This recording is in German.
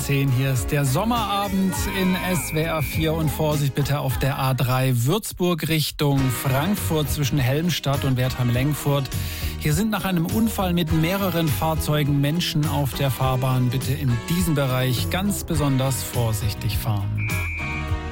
10. Hier ist der Sommerabend in SWR 4 und Vorsicht bitte auf der A3 Würzburg Richtung Frankfurt zwischen Helmstadt und Wertheim-Lengfurt. Hier sind nach einem Unfall mit mehreren Fahrzeugen Menschen auf der Fahrbahn. Bitte in diesem Bereich ganz besonders vorsichtig fahren.